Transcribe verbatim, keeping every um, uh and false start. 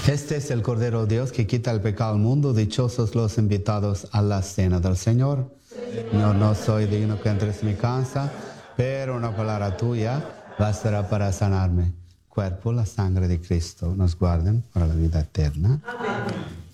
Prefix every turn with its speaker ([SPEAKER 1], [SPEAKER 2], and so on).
[SPEAKER 1] Este es el Cordero de Dios que quita el pecado del mundo. Dichosos los invitados a la cena del Señor. Señor, no soy digno que entres en mi casa, pero una palabra tuya bastará para sanarme. Cuerpo, la sangre de Cristo nos guarden para la vida eterna. Amén.